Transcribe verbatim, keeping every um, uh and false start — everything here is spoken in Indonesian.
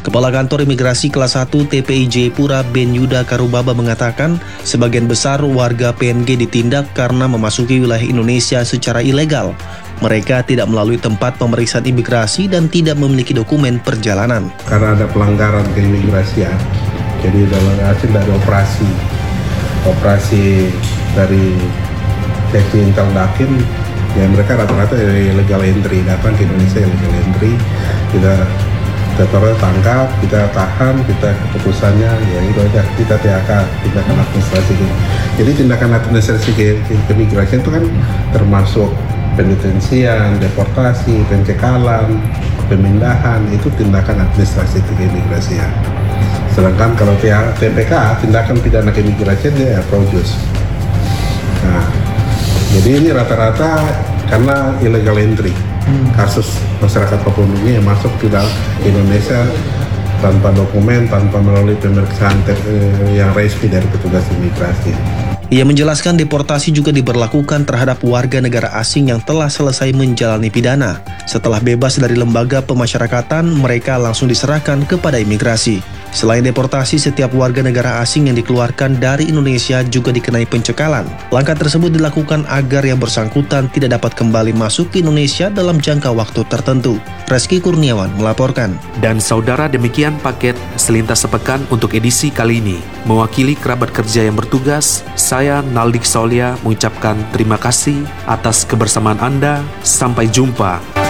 Kepala Kantor Imigrasi Kelas satu T P I Jayapura Ben Yuda Karubaba mengatakan sebagian besar warga P N G ditindak karena memasuki wilayah Indonesia secara ilegal. Mereka tidak melalui tempat pemeriksaan imigrasi dan tidak memiliki dokumen perjalanan. Karena ada pelanggaran keimigrasian, jadi dalam hasil dari operasi, operasi dari Safety Intel Dakim, ya mereka rata-rata illegal entry, datang ke Indonesia illegal entry, kita kita tangkap, kita tahan, kita keputusannya ya itu aja, kita T H K, tindakan administrasi. Jadi tindakan administrasi ke, ke, keimigrasian itu kan termasuk pendetensian, deportasi, pencekalan, pemindahan, itu tindakan administrasi keimigrasian. Sedangkan kalau T P K, tindakan pidana keimigrasian dia ya produce. Nah, jadi ini rata-rata karena illegal entry. Kasus masyarakat Papua Nugini yang masuk ke dalam Indonesia tanpa dokumen, tanpa melalui pemeriksaan yang resmi dari petugas imigrasi. Ia menjelaskan deportasi juga diberlakukan terhadap warga negara asing yang telah selesai menjalani pidana. Setelah bebas dari lembaga pemasyarakatan, mereka langsung diserahkan kepada imigrasi. Selain deportasi, setiap warga negara asing yang dikeluarkan dari Indonesia juga dikenai pencekalan. Langkah tersebut dilakukan agar yang bersangkutan tidak dapat kembali masuk ke Indonesia dalam jangka waktu tertentu. Reski Kurniawan melaporkan. Dan saudara, demikian paket Selintas Sepekan untuk edisi kali ini. Mewakili kerabat kerja yang bertugas, saya Naldik Saulia mengucapkan terima kasih atas kebersamaan Anda. Sampai jumpa.